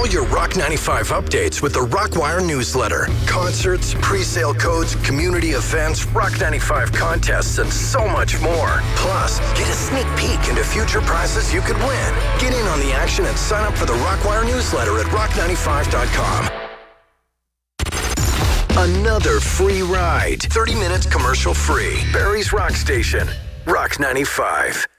all your Rock 95 updates with the Rockwire newsletter. Concerts, pre-sale codes, community events, Rock 95 contests, and so much more. Plus, get a sneak peek into future prizes you could win. Get in on the action and sign up for the Rockwire newsletter at rock95.com. Another free ride. 30 minutes commercial free. Barrie's Rock Station. Rock 95.